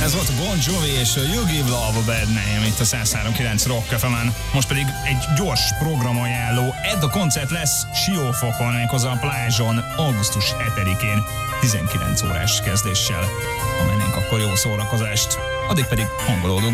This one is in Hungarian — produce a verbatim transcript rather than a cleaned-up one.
Ez volt a Bon Jovi és a You Give Love a Bad Name itt a száz három kilenc Rock ef emen. Most pedig egy gyors programajánló. Edd a koncert lesz Siófokon, méghozzá a plázson augusztus hetedikén tizenkilenc órás kezdéssel. Ha mennénk, akkor jó szórakozást. Addig pedig hangolódunk.